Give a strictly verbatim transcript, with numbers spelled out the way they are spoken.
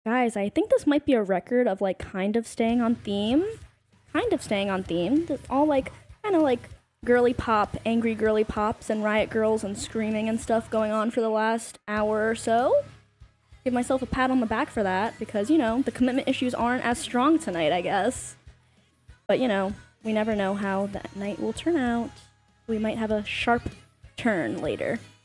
Guys, I think this might be a record of like kind of staying on theme. Kind of staying on theme. It's all like kind of like girly pop, angry girly pops and riot girls and screaming and stuff going on for the last hour or so. Give myself a pat on the back for that because, you know, the commitment issues aren't as strong tonight, I guess. But, you know, we never know how that night will turn out. We might have a sharp turn later.